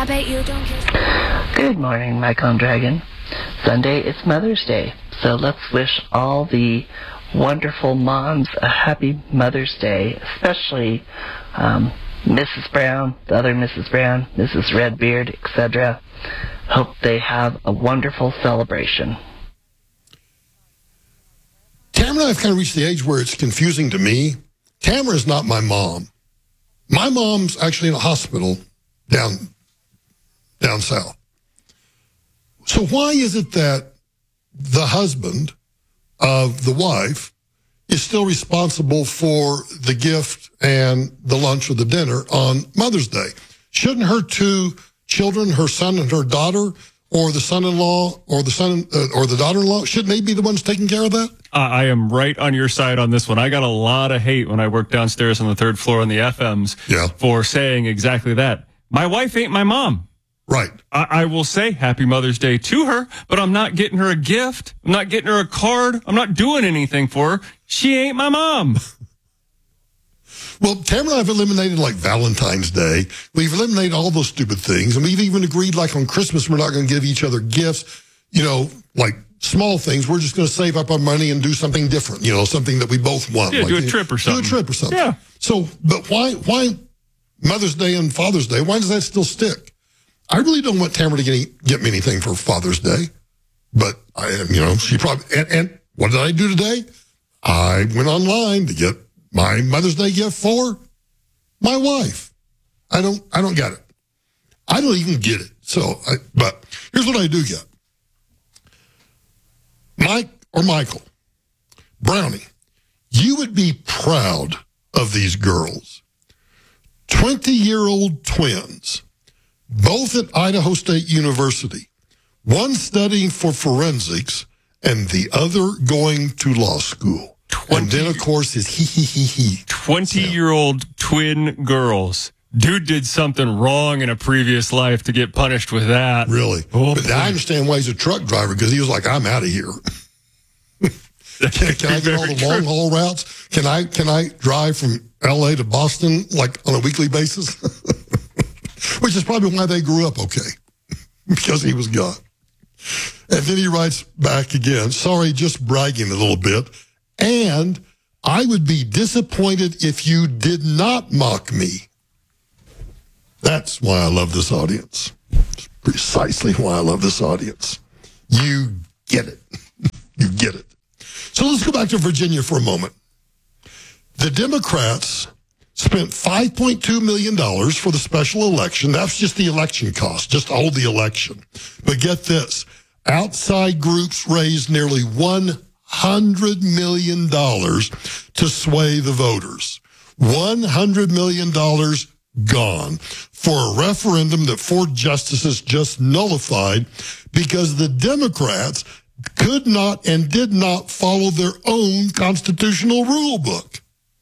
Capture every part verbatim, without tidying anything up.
bet you don't kiss. Good morning, Michael and Dragon. Sunday is Mother's Day, so let's wish all the wonderful moms a happy Mother's Day, especially um, Missus Brown, the other Missus Brown, Missus Redbeard, et cetera. Hope they have a wonderful celebration. Tamara and I have kind of reached the age where it's confusing to me. Tamara is not my mom. My mom's actually in a hospital down, down south. So why is it that the husband of the wife is still responsible for the gift and the lunch or the dinner on Mother's Day? Shouldn't her two children, her son and her daughter, or the son-in-law, or the son uh, or the daughter-in-law, shouldn't they be the ones taking care of that? Uh, I am right on your side on this one. I got a lot of hate when I worked downstairs on the third floor in the F Ms yeah. for saying exactly that. My wife ain't my mom. Right. I, I will say Happy Mother's Day to her, but I'm not getting her a gift. I'm not getting her a card. I'm not doing anything for her. She ain't my mom. Well, Tamara and I have eliminated, like, Valentine's Day. We've eliminated all those stupid things. And we've even agreed, like, on Christmas, we're not going to give each other gifts, you know, like small things. We're just going to save up our money and do something different, you know, something that we both want. Yeah, like, do a trip or something. Do a trip or something. Yeah. So, but why, why Mother's Day and Father's Day, why does that still stick? I really don't want Tamara to get, any, get me anything for Father's Day. But, I, you know, she probably, and, and what did I do today? I went online to get my Mother's Day gift for my wife. I don't, I don't get it. I don't even get it. So, I, but here's what I do get. Mike or Michael, Brownie, you would be proud of these girls. twenty-year-old twins, both at Idaho State University, one studying for forensics and the other going to law school. twenty, and then, of course, is he, he, he, he. twenty-year-old so. twin girls. Dude did something wrong in a previous life to get punished with that. Really? Oh, but I understand why he's a truck driver, because he was like, I'm out of here. can can I get all the long haul routes? Can I can I drive from L A to Boston, like, on a weekly basis? Which is probably why they grew up okay, because he was gone. And then he writes back again, sorry, just bragging a little bit. And I would be disappointed if you did not mock me. That's why I love this audience. It's precisely why I love this audience. You get it. You get it. So let's go back to Virginia for a moment. The Democrats spent five point two million dollars for the special election. That's just the election cost, just to hold the election. But get this. Outside groups raised nearly one hundred million dollars to sway the voters. one hundred million dollars gone for a referendum that four justices just nullified because the Democrats could not and did not follow their own constitutional rule book.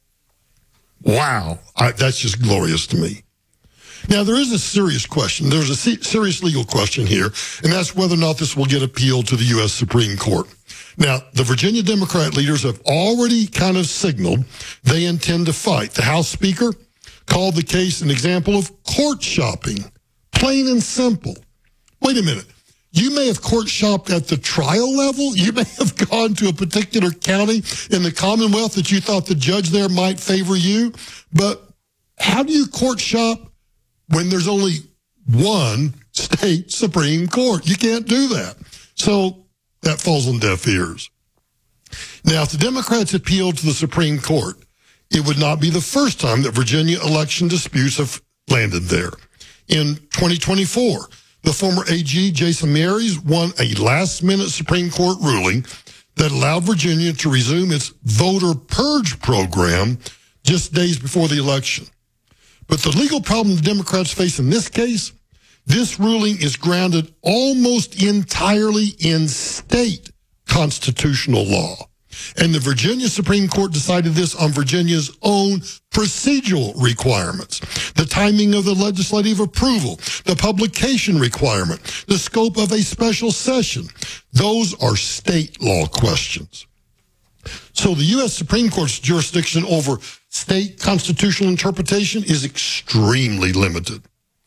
Wow. I, that's just glorious to me. Now, there is a serious question. There's a se- serious legal question here, and that's whether or not this will get appealed to the U S Supreme Court. Now, the Virginia Democrat leaders have already kind of signaled they intend to fight. The House Speaker called the case an example of court shopping, plain and simple. Wait a minute. You may have court shopped at the trial level. You may have gone to a particular county in the Commonwealth that you thought the judge there might favor you. But how do you court shop when there's only one state Supreme Court? You can't do that. So that falls on deaf ears. Now, if the Democrats appealed to the Supreme Court, it would not be the first time that Virginia election disputes have landed there. In twenty twenty-four, the former A G, Jason Miyares, won a last-minute Supreme Court ruling that allowed Virginia to resume its voter purge program just days before the election. But the legal problem the Democrats face in this case, this ruling is grounded almost entirely in state constitutional law. And the Virginia Supreme Court decided this on Virginia's own procedural requirements, the timing of the legislative approval, the publication requirement, the scope of a special session. Those are state law questions. So the U S Supreme Court's jurisdiction over state constitutional interpretation is extremely limited.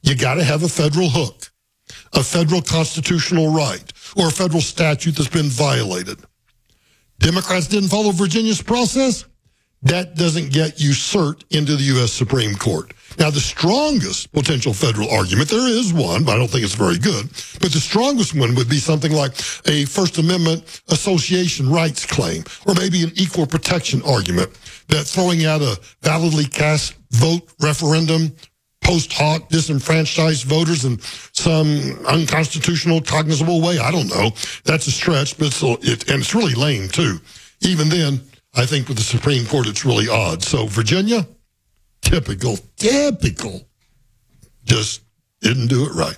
you got to have a federal hook, a federal constitutional right, or a federal statute that's been violated. Democrats didn't follow Virginia's process. That doesn't get you cert into the U S Supreme Court. Now, the strongest potential federal argument, there is one, but I don't think it's very good, but the strongest one would be something like a First Amendment association rights claim, or maybe an equal protection argument that throwing out a validly cast vote referendum post hoc disenfranchised voters in some unconstitutional, cognizable way. I don't know. That's a stretch, but it's, it, and it's really lame, too. Even then, I think with the Supreme Court, it's really odd. So Virginia, typical, typical, just didn't do it right.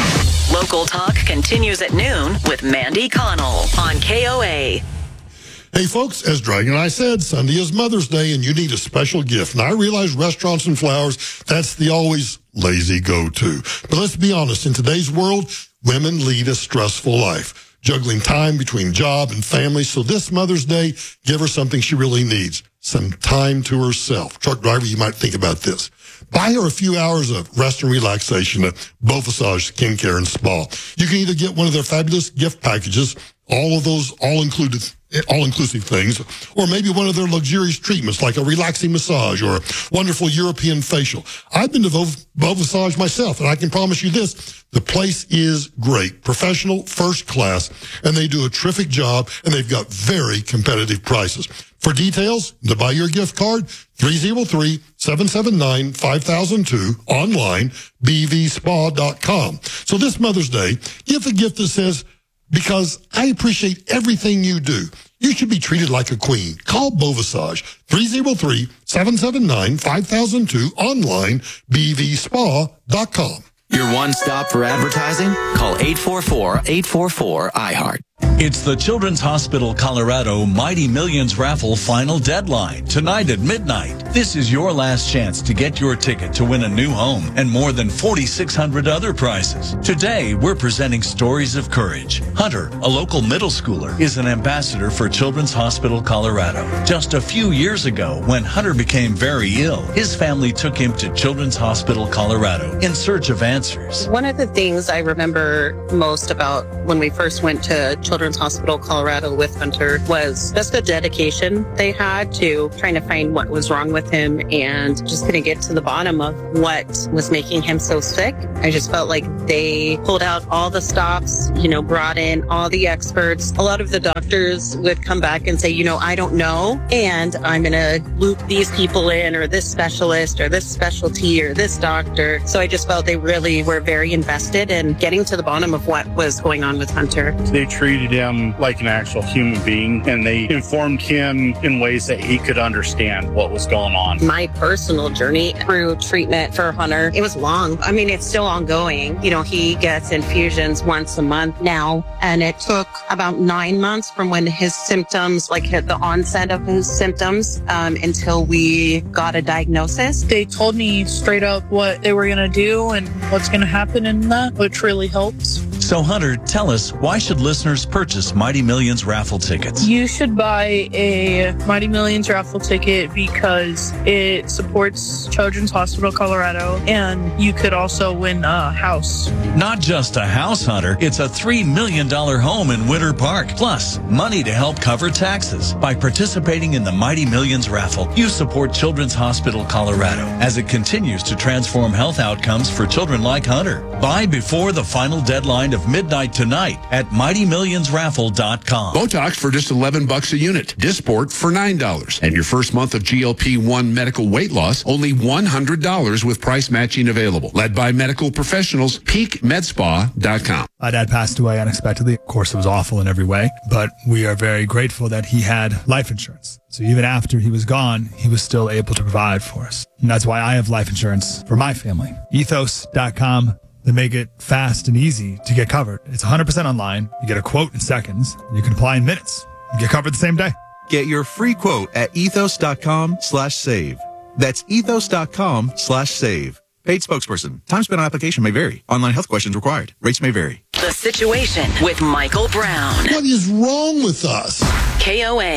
Local Talk continues at noon with Mandy Connell on K O A. Hey, folks, as Dragon and I said, Sunday is Mother's Day, and you need a special gift. And I realize restaurants and flowers, that's the always lazy go-to. But let's be honest, in today's world, women lead a stressful life, juggling time between job and family. So this Mother's Day, give her something she really needs, some time to herself. Truck driver, you might think about this. Buy her a few hours of rest and relaxation at Beauvisage Skincare and Spa. You can either get one of their fabulous gift packages, all of those all-included, all-inclusive things, or maybe one of their luxurious treatments like a relaxing massage or a wonderful European facial. I've been to Beauvisage myself, and I can promise you this, the place is great, professional, first class, and they do a terrific job, and they've got very competitive prices. For details, to buy your gift card, three oh three, seven seven nine, five thousand two, online, b v spa dot com. So this Mother's Day, give a gift that says, because I appreciate everything you do, you should be treated like a queen. Call Beauvisage, three oh three, seven seven nine, five thousand two, online, b v spa dot com. Your one stop for advertising? Call eight four four, eight four four, I heart. It's the Children's Hospital Colorado Mighty Millions raffle final deadline tonight at midnight. This is your last chance to get your ticket to win a new home and more than forty-six hundred other prizes. Today, we're presenting Stories of Courage. Hunter, a local middle schooler, is an ambassador for Children's Hospital Colorado. Just a few years ago, when Hunter became very ill, his family took him to Children's Hospital Colorado in search of answers. One of the things I remember most about when we first went to Children's Hospital Colorado with Hunter was just the dedication they had to trying to find what was wrong with him and just going to get to the bottom of what was making him so sick. I just felt like they pulled out all the stops, you know, brought in all the experts. A lot of the doctors would come back and say, you know, I don't know, and I'm going to loop these people in, or this specialist or this specialty or this doctor. So I just felt they really were very invested in getting to the bottom of what was going on with Hunter. They treated him like an actual human being, and they informed him in ways that he could understand what was going on. My personal journey through treatment for Hunter, it was long. I mean, it's still ongoing. You know, he gets infusions once a month now, and it took about nine months from when his symptoms, like hit the onset of his symptoms, um, until we got a diagnosis. They told me straight up what they were going to do and what's going to happen in that, which really helps. So Hunter, tell us, why should listeners purchase Mighty Millions raffle tickets? You should buy a Mighty Millions raffle ticket because it supports Children's Hospital Colorado, and you could also win a house. Not just a house, Hunter, it's a three million dollars home in Winter Park, plus money to help cover taxes. By participating in the Mighty Millions raffle, you support Children's Hospital Colorado as it continues to transform health outcomes for children like Hunter. Buy before the final deadline of midnight tonight at mighty millions raffle dot com. Botox for just eleven bucks a unit. Dysport for nine dollars. And your first month of G L P one medical weight loss, only one hundred dollars with price matching available. Led by medical professionals, peak med spa dot com. My dad passed away unexpectedly. Of course, it was awful in every way, but we are very grateful that he had life insurance. So even after he was gone, he was still able to provide for us. And that's why I have life insurance for my family. ethos dot com. They make it fast and easy to get covered. It's one hundred percent online. You get a quote in seconds. You can apply in minutes. You get covered the same day. Get your free quote at ethos dot com slash save. That's ethos dot com slash save. Paid spokesperson. Time spent on application may vary. Online health questions required. Rates may vary. The Situation with Michael Brown. What is wrong with us? K O A.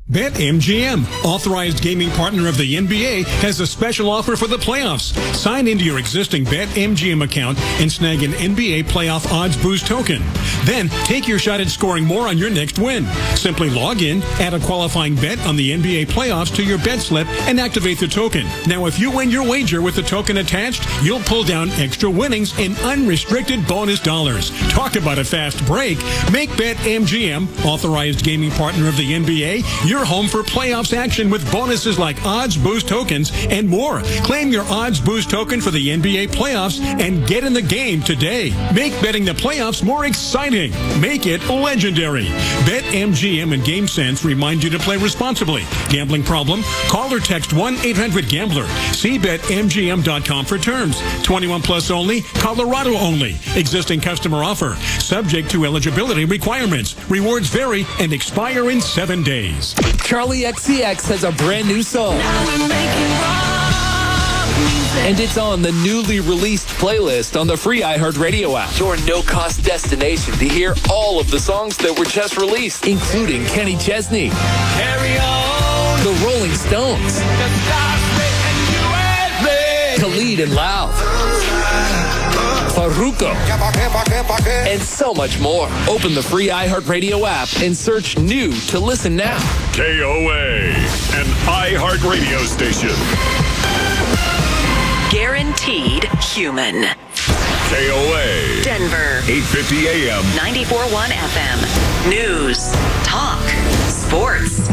BetMGM, authorized gaming partner of the N B A, has a special offer for the playoffs. Sign into your existing BetMGM account and snag an N B A playoff odds boost token. Then take your shot at scoring more on your next win. Simply log in, add a qualifying bet on the N B A playoffs to your bet slip, and activate the token. Now, if you win your wager with the token attached, you'll pull down extra winnings and unrestricted bonus dollars. Talk about a fast break. Make BetMGM, authorized gaming partner of the N B A, your home for playoffs action with bonuses like odds boost tokens and more. Claim your odds boost token for the N B A playoffs and get in the game today. Make betting the playoffs more exciting. Make it legendary. BetMGM and GameSense remind you to play responsibly. Gambling problem? Call or text one eight hundred gambler. See Bet M G M dot com for terms. twenty-one plus only, Colorado only. Existing customer offer. Subject to eligibility requirements. Rewards vary and expire in seven days. Charlie X C X has a brand new song. And it's on the newly released playlist on the free iHeartRadio app. Your no-cost destination to hear all of the songs that were just released, including Kenny Chesney, Carry On, The Rolling Stones, Khalid and Loud, Farruko, and so much more. Open the free iHeartRadio app and search New to listen now. K O A, an iHeartRadio station. Guaranteed human. K O A. Denver. eight fifty A M. ninety-four point one F M. News. Talk. Sports.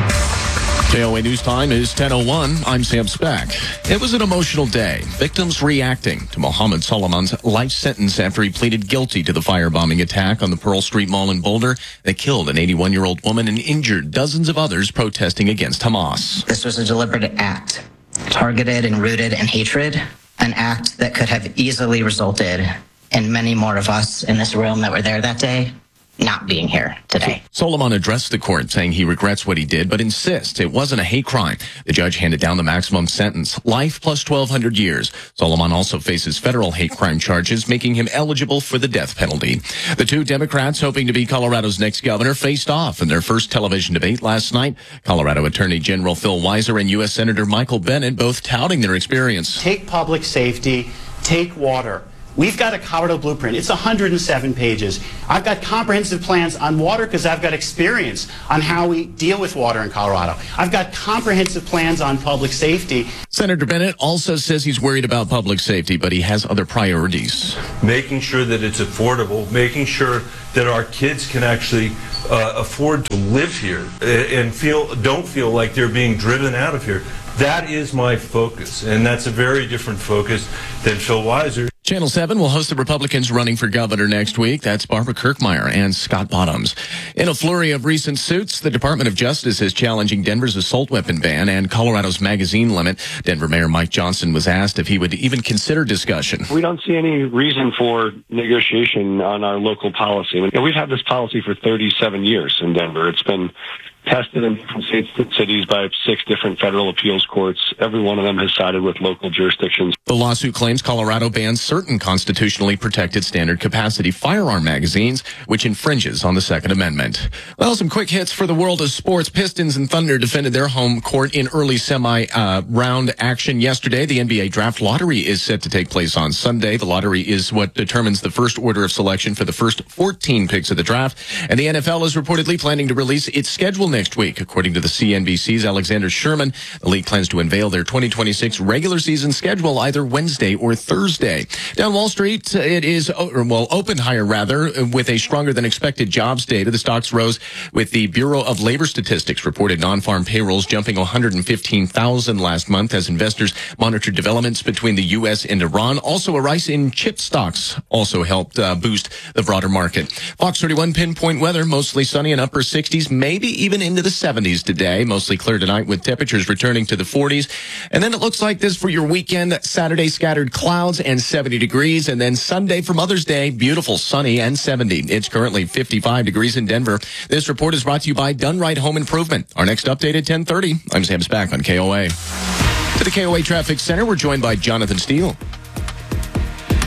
K O A News Time is ten oh one. I'm Sam Speck. It was an emotional day. Victims reacting to Mohammed Soliman's life sentence after he pleaded guilty to the firebombing attack on the Pearl Street Mall in Boulder that killed an eighty-one-year-old woman and injured dozens of others protesting against Hamas. This was a deliberate act, targeted and rooted in hatred, an act that could have easily resulted in many more of us in this room that were there that day not being here today. Soliman addressed the court saying he regrets what he did, but insists it wasn't a hate crime. The judge handed down the maximum sentence, life plus twelve hundred years. Soliman also faces federal hate crime charges, making him eligible for the death penalty. The two Democrats hoping to be Colorado's next governor faced off in their first television debate last night. Colorado Attorney General Phil Weiser and U S Senator Michael Bennet both touting their experience. Take public safety, take water. We've got a Colorado blueprint. It's one hundred seven pages. I've got comprehensive plans on water because I've got experience on how we deal with water in Colorado. I've got comprehensive plans on public safety. Senator Bennet also says he's worried about public safety, but he has other priorities. Making sure that it's affordable, making sure that our kids can actually uh, afford to live here and feel don't feel like they're being driven out of here. That is my focus, and that's a very different focus than Phil Weiser. Channel seven will host the Republicans running for governor next week. That's Barbara Kirkmeyer and Scott Bottoms. In a flurry of recent suits, the Department of Justice is challenging Denver's assault weapon ban and Colorado's magazine limit. Denver Mayor Mike Johnson was asked if he would even consider discussion. We don't see any reason for negotiation on our local policy. I mean, we've had this policy for thirty-seven years in Denver. It's been tested in different states and cities by six different federal appeals courts. Every one of them has sided with local jurisdictions. The lawsuit claims Colorado bans certain constitutionally protected standard capacity firearm magazines, which infringes on the Second Amendment. Well, some quick hits for the world of sports. Pistons and Thunder defended their home court in early semi-round uh, action yesterday. The N B A draft lottery is set to take place on Sunday. The lottery is what determines the first order of selection for the first fourteen picks of the draft. And the N F L is reportedly planning to release its schedule next week. According to the C N B C's Alexander Sherman, the league plans to unveil their twenty twenty-six regular season schedule either Wednesday or Thursday. Down Wall Street, it is, or well, opened higher rather, with a stronger than expected jobs data. The stocks rose with the Bureau of Labor Statistics reported non-farm payrolls jumping one hundred fifteen thousand last month as investors monitored developments between the U S and Iran. Also, a rise in chip stocks also helped uh, boost the broader market. Fox thirty-one pinpoint weather, mostly sunny and upper sixties, maybe even into the seventies today. Mostly clear tonight with temperatures returning to the forties. And then it looks like this for your weekend. Saturday, scattered clouds and seventy degrees. And then Sunday for Mother's Day, beautiful, sunny and seventy. It's currently fifty-five degrees in Denver. This report is brought to you by Dunright Home Improvement. Our next update at ten thirty. I'm Sam Spack on K O A. To the K O A Traffic Center, we're joined by Jonathan Steele.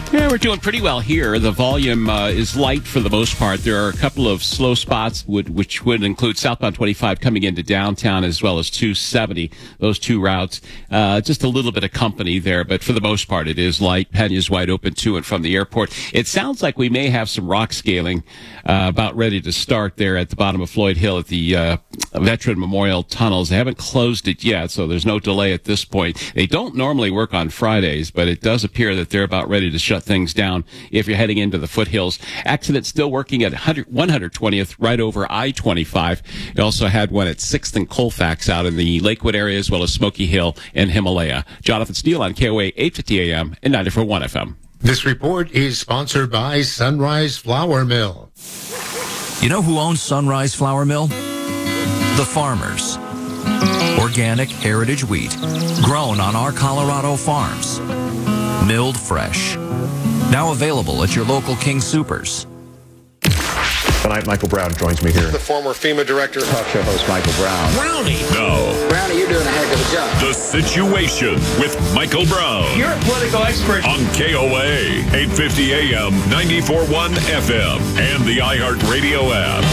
Yeah, we're doing pretty well here. The volume uh, is light for the most part. There are a couple of slow spots, would, which would include southbound twenty-five coming into downtown as well as two seventy, those two routes. Uh, just a little bit of company there, but for the most part, it is light. Pena's wide open to and from the airport. It sounds like we may have some rock scaling uh, about ready to start there at the bottom of Floyd Hill at the uh, Veteran Memorial Tunnels. They haven't closed it yet, so there's no delay at this point. They don't normally work on Fridays, but it does appear that they're about ready to shut things down if you're heading into the foothills. Accident still working at one hundred twentieth right over I twenty-five. You also had one at sixth and Colfax out in the Lakewood area as well as Smoky Hill and Himalaya. Jonathan Steele on K O A eight fifty A M and ninety-four point one F M. This report is sponsored by Sunrise Flour Mill. You know who owns Sunrise Flour Mill? The farmers. Organic heritage wheat grown on our Colorado farms. Milled fresh. Now available at your local King Soopers. Tonight, Michael Brown joins me here. The former FEMA director. Talk show host Michael Brown. Brownie. No. Brownie, you're doing a heck of a job. The Situation with Michael Brown. You're a political expert. On K O A, eight fifty A M, ninety-four point one F M, and the iHeartRadio app.